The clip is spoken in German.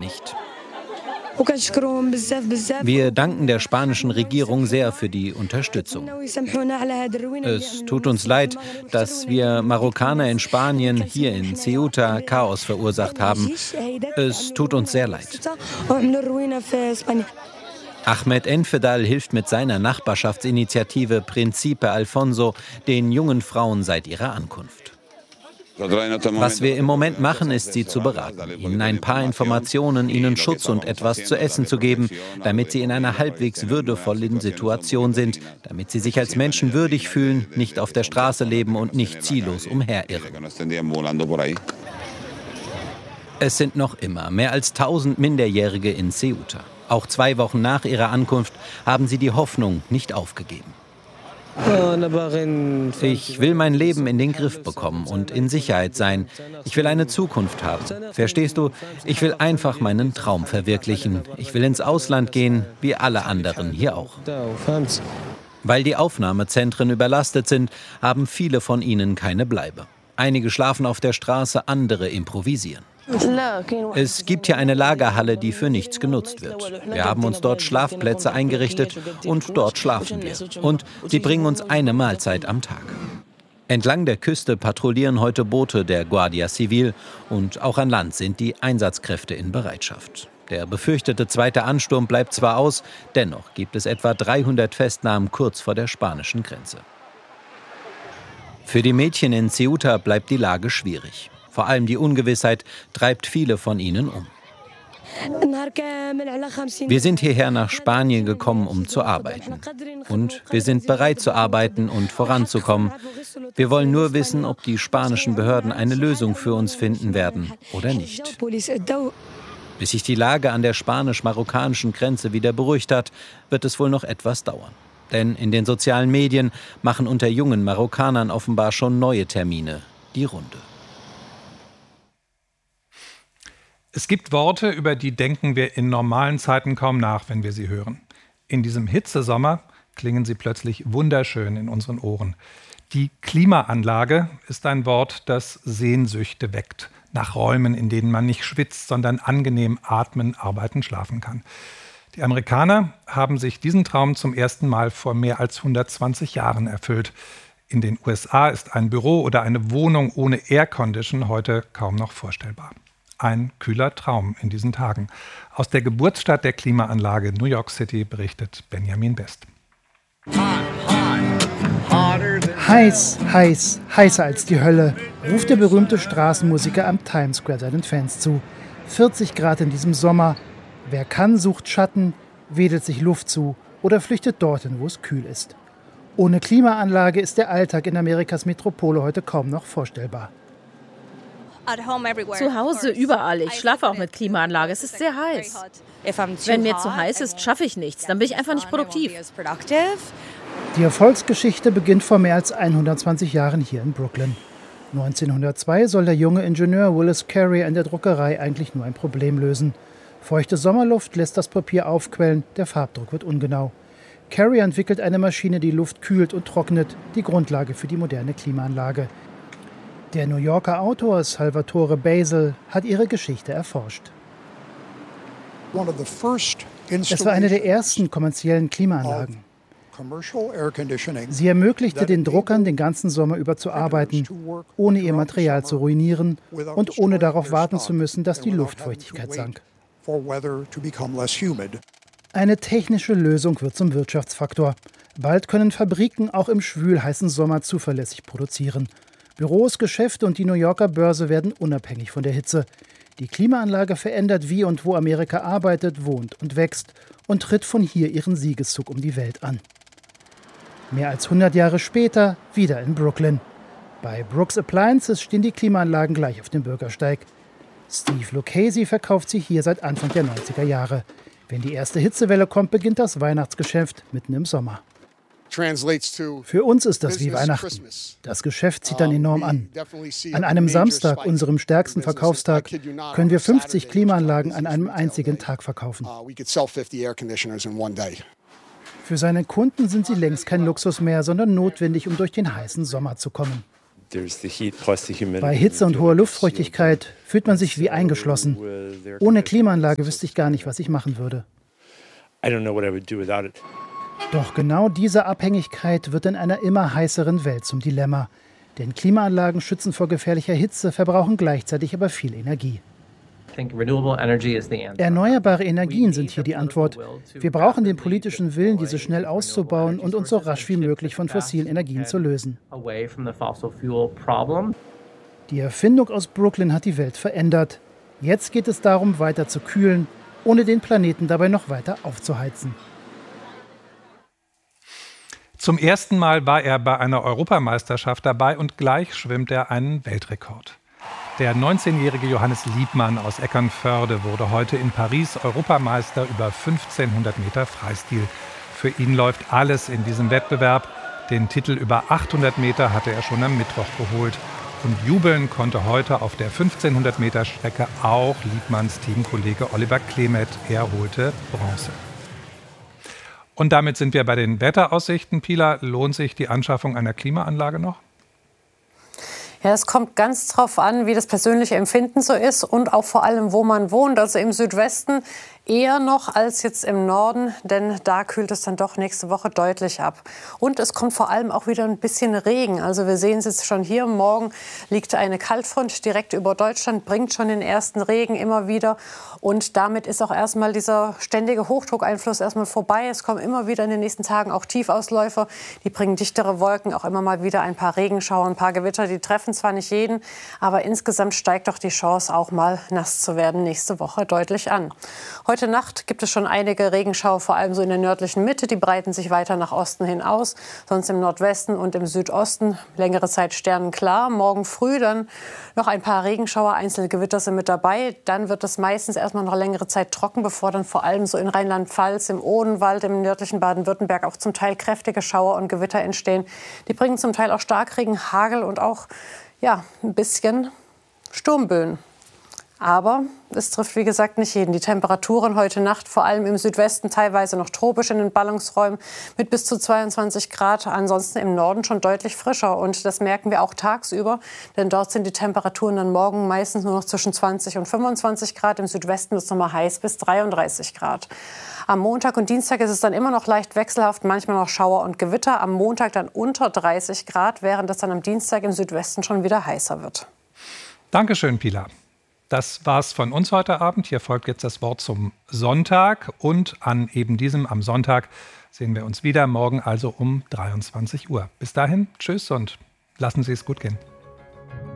nicht. Wir danken der spanischen Regierung sehr für die Unterstützung. Es tut uns leid, dass wir Marokkaner in Spanien, hier in Ceuta, Chaos verursacht haben. Es tut uns sehr leid. Ahmed Enfedal hilft mit seiner Nachbarschaftsinitiative Principe Alfonso den jungen Frauen seit ihrer Ankunft. Was wir im Moment machen, ist, sie zu beraten, ihnen ein paar Informationen, ihnen Schutz und etwas zu essen zu geben, damit sie in einer halbwegs würdevollen Situation sind, damit sie sich als Menschen würdig fühlen, nicht auf der Straße leben und nicht ziellos umherirren. Es sind noch immer mehr als 1000 Minderjährige in Ceuta. Auch 2 Wochen nach ihrer Ankunft haben sie die Hoffnung nicht aufgegeben. Ich will mein Leben in den Griff bekommen und in Sicherheit sein. Ich will eine Zukunft haben. Verstehst du? Ich will einfach meinen Traum verwirklichen. Ich will ins Ausland gehen, wie alle anderen hier auch. Weil die Aufnahmezentren überlastet sind, haben viele von ihnen keine Bleibe. Einige schlafen auf der Straße, andere improvisieren. Es gibt hier eine Lagerhalle, die für nichts genutzt wird. Wir haben uns dort Schlafplätze eingerichtet und dort schlafen wir. Und sie bringen uns eine Mahlzeit am Tag. Entlang der Küste patrouillieren heute Boote der Guardia Civil und auch an Land sind die Einsatzkräfte in Bereitschaft. Der befürchtete zweite Ansturm bleibt zwar aus, dennoch gibt es etwa 300 Festnahmen kurz vor der spanischen Grenze. Für die Mädchen in Ceuta bleibt die Lage schwierig. Vor allem die Ungewissheit treibt viele von ihnen um. Wir sind hierher nach Spanien gekommen, um zu arbeiten. Und wir sind bereit zu arbeiten und voranzukommen. Wir wollen nur wissen, ob die spanischen Behörden eine Lösung für uns finden werden oder nicht. Bis sich die Lage an der spanisch-marokkanischen Grenze wieder beruhigt hat, wird es wohl noch etwas dauern. Denn in den sozialen Medien machen unter jungen Marokkanern offenbar schon neue Termine die Runde. Es gibt Worte, über die denken wir in normalen Zeiten kaum nach, wenn wir sie hören. In diesem Hitzesommer klingen sie plötzlich wunderschön in unseren Ohren. Die Klimaanlage ist ein Wort, das Sehnsüchte weckt. Nach Räumen, in denen man nicht schwitzt, sondern angenehm atmen, arbeiten, schlafen kann. Die Amerikaner haben sich diesen Traum zum ersten Mal vor mehr als 120 Jahren erfüllt. In den USA ist ein Büro oder eine Wohnung ohne Aircondition heute kaum noch vorstellbar. Ein kühler Traum in diesen Tagen. Aus der Geburtsstadt der Klimaanlage New York City berichtet Benjamin Best. Heiß, heiß, heißer als die Hölle, ruft der berühmte Straßenmusiker am Times Square seinen Fans zu. 40 Grad in diesem Sommer. Wer kann, sucht Schatten, wedelt sich Luft zu oder flüchtet dorthin, wo es kühl ist. Ohne Klimaanlage ist der Alltag in Amerikas Metropole heute kaum noch vorstellbar. Zu Hause, überall. Ich schlafe auch mit Klimaanlage. Es ist sehr heiß. Wenn mir zu heiß ist, schaffe ich nichts. Dann bin ich einfach nicht produktiv. Die Erfolgsgeschichte beginnt vor mehr als 120 Jahren hier in Brooklyn. 1902 soll der junge Ingenieur Willis Carey in der Druckerei eigentlich nur ein Problem lösen. Feuchte Sommerluft lässt das Papier aufquellen, der Farbdruck wird ungenau. Carey entwickelt eine Maschine, die Luft kühlt und trocknet, die Grundlage für die moderne Klimaanlage. Der New Yorker Autor Salvatore Basel hat ihre Geschichte erforscht. Es war eine der ersten kommerziellen Klimaanlagen. Sie ermöglichte den Druckern, den ganzen Sommer über zu arbeiten, ohne ihr Material zu ruinieren und ohne darauf warten zu müssen, dass die Luftfeuchtigkeit sank. Eine technische Lösung wird zum Wirtschaftsfaktor. Bald können Fabriken auch im schwülheißen Sommer zuverlässig produzieren. Büros, Geschäfte und die New Yorker Börse werden unabhängig von der Hitze. Die Klimaanlage verändert, wie und wo Amerika arbeitet, wohnt und wächst und tritt von hier ihren Siegeszug um die Welt an. Mehr als 100 Jahre später wieder in Brooklyn. Bei Brooks Appliances stehen die Klimaanlagen gleich auf dem Bürgersteig. Steve Lucchesi verkauft sie hier seit Anfang der 90er Jahre. Wenn die erste Hitzewelle kommt, beginnt das Weihnachtsgeschäft mitten im Sommer. Für uns ist das wie Weihnachten. Das Geschäft zieht dann enorm an. An einem Samstag, unserem stärksten Verkaufstag, können wir 50 Klimaanlagen an einem einzigen Tag verkaufen. Für seine Kunden sind sie längst kein Luxus mehr, sondern notwendig, um durch den heißen Sommer zu kommen. Bei Hitze und hoher Luftfeuchtigkeit fühlt man sich wie eingeschlossen. Ohne Klimaanlage wüsste ich gar nicht, was ich machen würde. Doch genau diese Abhängigkeit wird in einer immer heißeren Welt zum Dilemma. Denn Klimaanlagen schützen vor gefährlicher Hitze, verbrauchen gleichzeitig aber viel Energie. Erneuerbare Energien sind hier die Antwort. Wir brauchen den politischen Willen, diese schnell auszubauen und uns so rasch wie möglich von fossilen Energien zu lösen. Die Erfindung aus Brooklyn hat die Welt verändert. Jetzt geht es darum, weiter zu kühlen, ohne den Planeten dabei noch weiter aufzuheizen. Zum ersten Mal war er bei einer Europameisterschaft dabei und gleich schwimmt er einen Weltrekord. Der 19-jährige Johannes Liebmann aus Eckernförde wurde heute in Paris Europameister über 1500 Meter Freistil. Für ihn läuft alles in diesem Wettbewerb. Den Titel über 800 Meter hatte er schon am Mittwoch geholt. Und jubeln konnte heute auf der 1500 Meter Strecke auch Liebmanns Teamkollege Oliver Klemet. Er holte Bronze. Und damit sind wir bei den Wetteraussichten. Pila, lohnt sich die Anschaffung einer Klimaanlage noch? Ja, es kommt ganz drauf an, wie das persönliche Empfinden so ist und auch vor allem, wo man wohnt. Also im Südwesten eher noch als jetzt im Norden, denn da kühlt es dann doch nächste Woche deutlich ab. Und es kommt vor allem auch wieder ein bisschen Regen. Also wir sehen es jetzt schon hier. Morgen liegt eine Kaltfront direkt über Deutschland, bringt schon den ersten Regen immer wieder. Und damit ist auch erstmal dieser ständige Hochdruckeinfluss erstmal vorbei. Es kommen immer wieder in den nächsten Tagen auch Tiefausläufer. Die bringen dichtere Wolken, auch immer mal wieder ein paar Regenschauer, ein paar Gewitter. Die treffen zwar nicht jeden, aber insgesamt steigt doch die Chance, auch mal nass zu werden, nächste Woche deutlich an. Heute Nacht gibt es schon einige Regenschauer, vor allem so in der nördlichen Mitte. Die breiten sich weiter nach Osten hin aus. Sonst im Nordwesten und im Südosten längere Zeit sternenklar. Morgen früh dann noch ein paar Regenschauer, einzelne Gewitter sind mit dabei. Dann wird es meistens erstmal noch längere Zeit trocken, bevor dann vor allem so in Rheinland-Pfalz, im Odenwald, im nördlichen Baden-Württemberg auch zum Teil kräftige Schauer und Gewitter entstehen. Die bringen zum Teil auch Starkregen, Hagel und auch ein bisschen Sturmböen. Aber es trifft, wie gesagt, nicht jeden. Die Temperaturen heute Nacht, vor allem im Südwesten, teilweise noch tropisch in den Ballungsräumen mit bis zu 22 Grad. Ansonsten im Norden schon deutlich frischer. Und das merken wir auch tagsüber, denn dort sind die Temperaturen dann morgen meistens nur noch zwischen 20 und 25 Grad. Im Südwesten wird es nochmal heiß bis 33 Grad. Am Montag und Dienstag ist es dann immer noch leicht wechselhaft, manchmal noch Schauer und Gewitter. Am Montag dann unter 30 Grad, während es dann am Dienstag im Südwesten schon wieder heißer wird. Dankeschön, Pila. Das war's von uns heute Abend. Hier folgt jetzt das Wort zum Sonntag. Und an eben diesem, am Sonntag, sehen wir uns wieder. Morgen also um 23 Uhr. Bis dahin, tschüss und lassen Sie es gut gehen.